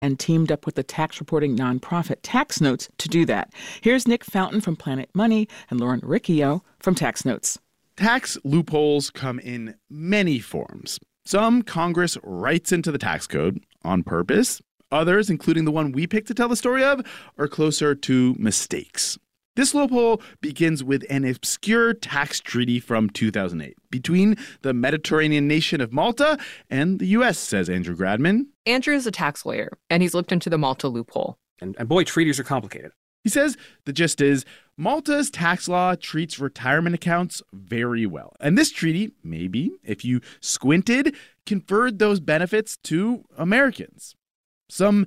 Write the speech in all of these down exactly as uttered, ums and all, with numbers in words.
and teamed up with the tax reporting nonprofit Tax Notes to do that. Here's Nick Fountain from Planet Money and Lauren Riccio from Tax Notes. Tax loopholes come in many forms. Some Congress writes into the tax code on purpose. Others, including the one we picked to tell the story of, are closer to mistakes. This loophole begins with an obscure tax treaty from two thousand eight between the Mediterranean nation of Malta and the U S, says Andrew Gradman. Andrew is a tax lawyer, and he's looked into the Malta loophole. And, and boy, treaties are complicated. He says the gist is Malta's tax law treats retirement accounts very well. And this treaty, maybe, if you squinted, conferred those benefits to Americans. Some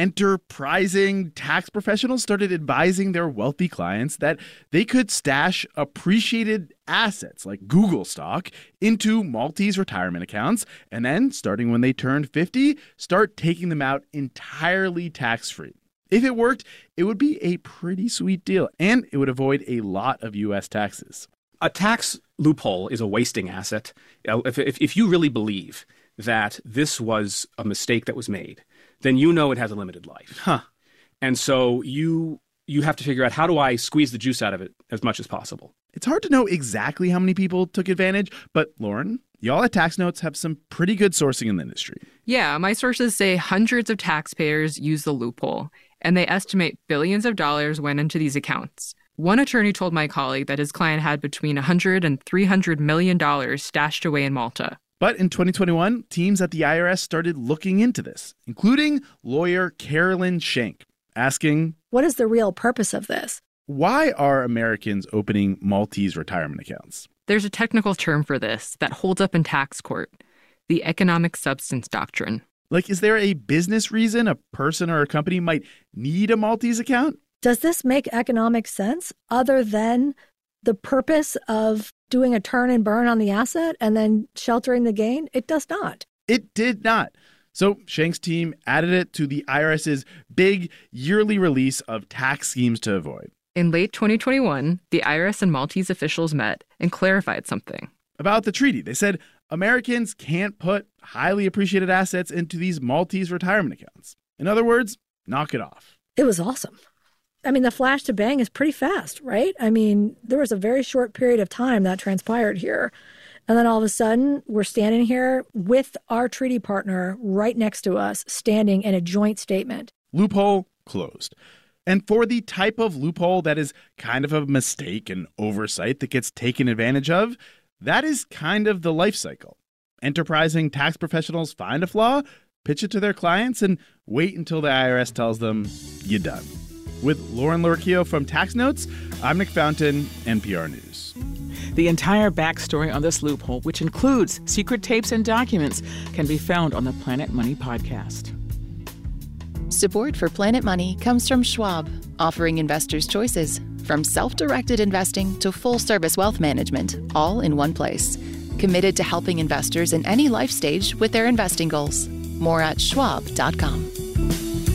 enterprising tax professionals started advising their wealthy clients that they could stash appreciated assets like Google stock into Maltese retirement accounts and then, starting when they turned fifty, start taking them out entirely tax-free. If it worked, it would be a pretty sweet deal, and it would avoid a lot of U S taxes. A tax loophole is a wasting asset. If, if, if you really believe that this was a mistake that was made, then you know it has a limited life. Huh. And so you you have to figure out, how do I squeeze the juice out of it as much as possible? It's hard to know exactly how many people took advantage, but Lauren, y'all at Tax Notes have some pretty good sourcing in the industry. Yeah, my sources say hundreds of taxpayers use the loophole, and they estimate billions of dollars went into these accounts. One attorney told my colleague that his client had between one hundred and three hundred million dollars stashed away in Malta. But in twenty twenty-one, teams at the I R S started looking into this, including lawyer Carolyn Schenk, asking, what is the real purpose of this? Why are Americans opening Maltese retirement accounts? There's a technical term for this that holds up in tax court, the economic substance doctrine. Like, is there a business reason a person or a company might need a Maltese account? Does this make economic sense other than the purpose of doing a turn and burn on the asset and then sheltering the gain? It does not. It did not. So Schenk's team added it to the IRS's big yearly release of tax schemes to avoid. In late twenty twenty-one, the I R S and Maltese officials met and clarified something. About the treaty, they said Americans can't put highly appreciated assets into these Maltese retirement accounts. In other words, knock it off. It was awesome. I mean, the flash to bang is pretty fast, right? I mean, there was a very short period of time that transpired here. And then all of a sudden, we're standing here with our treaty partner right next to us, standing in a joint statement. Loophole closed. And for the type of loophole that is kind of a mistake and oversight that gets taken advantage of, that is kind of the life cycle. Enterprising tax professionals find a flaw, pitch it to their clients, and wait until the I R S tells them, you're done. With Lauren Riccio from Tax Notes, I'm Nick Fountain, N P R News. The entire backstory on this loophole, which includes secret tapes and documents, can be found on the Planet Money podcast. Support for Planet Money comes from Schwab, offering investors choices, from self-directed investing to full-service wealth management, all in one place. Committed to helping investors in any life stage with their investing goals. More at schwab dot com.